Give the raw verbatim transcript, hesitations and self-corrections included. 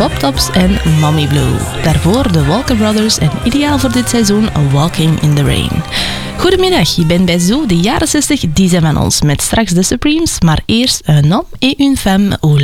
Pop Tops en Mommy Blue. Daarvoor de Walker Brothers en ideaal voor dit seizoen Walking in the Rain. Goedemiddag, je bent bij Zoo, de jaren zestig, die zijn van ons. Met straks de Supremes, maar eerst Un homme et une femme.